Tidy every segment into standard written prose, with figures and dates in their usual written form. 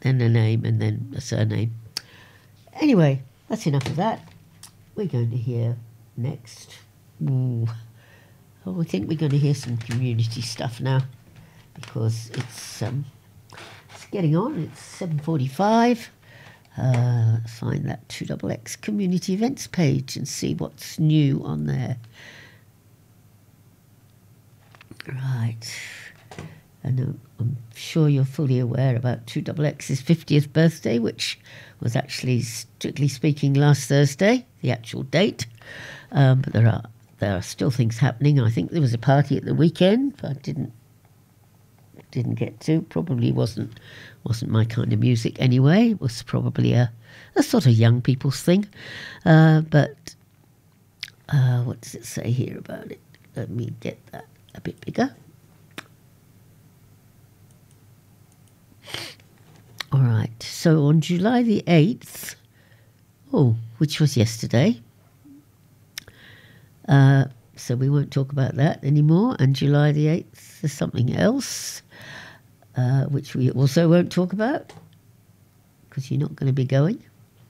then a name, and then a surname. Anyway, that's enough of that. We're going to hear next. I think we're going to hear some community stuff now, because it's getting on. It's 7:45. Find that 2XX community events page and see what's new on there. Right. And I'm sure you're fully aware about 2XX's 50th birthday, which was actually, strictly speaking, last Thursday, the actual date. But there are still things happening. I think there was a party at the weekend, but I didn't get to. Probably wasn't my kind of music anyway. It was probably a sort of young people's thing. But what does it say here about it? Let me get that a bit bigger. All right, so on July the 8th, which was yesterday, so we won't talk about that anymore, and July the 8th, there's something else, which we also won't talk about, because you're not going to be going.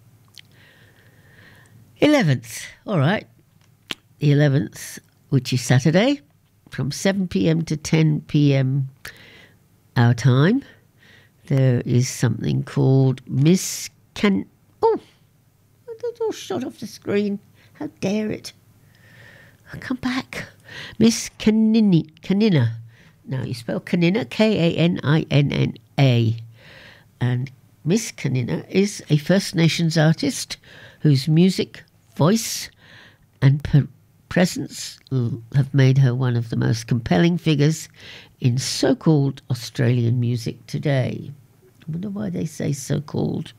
11th, all right, the 11th, which is Saturday, from 7 p.m. to 10 p.m. our time. There is something called Miss Can... Oh, it's all shot off the screen. How dare it? I'll come back. Miss Kanina. Now, you spell Kanina, K-A-N-I-N-N-A. And Miss Kanina is a First Nations artist whose music, voice and presence have made her one of the most compelling figures in so-called Australian music today. I wonder why they say so-called.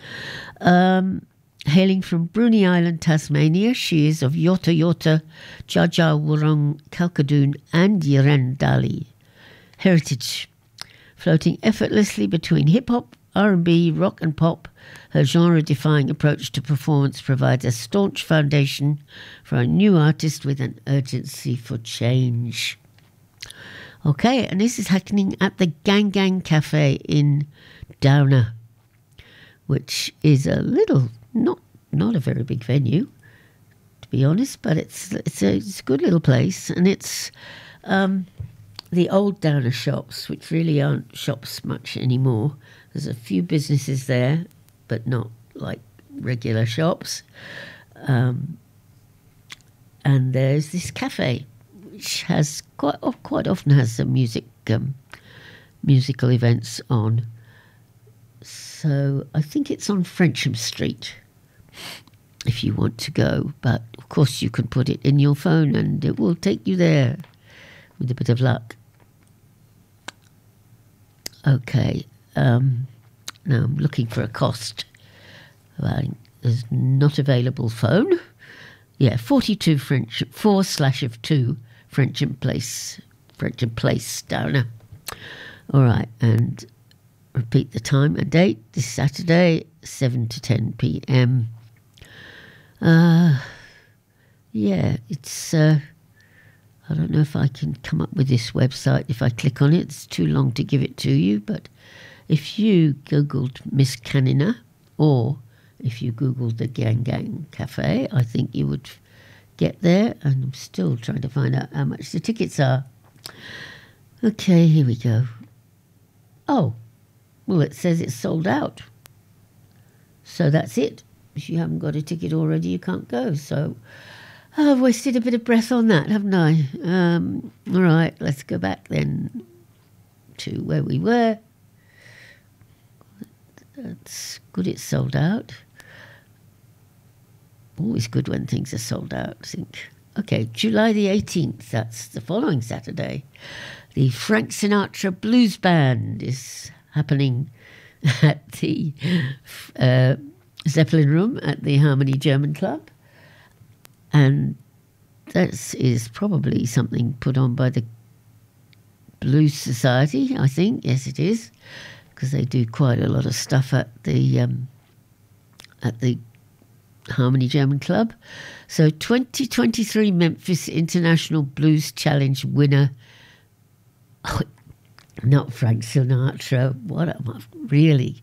Hailing from Bruny Island, Tasmania, she is of Yorta Yorta, Jaja Wurrung, Kalkadoon and Yirrandali heritage. Floating effortlessly between hip-hop, R&B, rock and pop, her genre-defying approach to performance provides a staunch foundation for a new artist with an urgency for change. Okay, and this is happening at the Gang Gang Cafe in Downer, which is a little, not a very big venue, to be honest, but it's a good little place, and it's the old Downer shops, which really aren't shops much anymore. There's a few businesses there, but not like regular shops. And there's this cafe, which has quite often has some musical events on. So I think it's on Frensham Street, if you want to go. But of course you can put it in your phone and it will take you there with a bit of luck. Okay. Now I'm looking for a cost. There's not available phone. Yeah, 42 French, 4/2 Frensham Place, Downer. All right, and repeat the time and date. This Saturday, 7 to 10 p.m. Yeah, it's... I don't know if I can come up with this website. If I click on it, it's too long to give it to you, but if you Googled Miss Kanina, or if you Googled the Gang Gang Cafe, I think you would get there, and I'm still trying to find out how much the tickets are. Okay, here we go. Oh, well, it says it's sold out. So that's it. If you haven't got a ticket already, you can't go. So I've wasted a bit of breath on that, haven't I? All right, let's go back then to where we were. That's good, it's sold out. Always good when things are sold out, I think. Okay, July the 18th, that's the following Saturday. The Frank Sinatra Blues Band is happening at the Zeppelin Room at the Harmony German Club. And that is probably something put on by the Blues Society, I think. Yes, it is, because they do quite a lot of stuff at the Harmony German Club. So 2023 Memphis International Blues Challenge winner, not Frank Sinatra, what am I, really?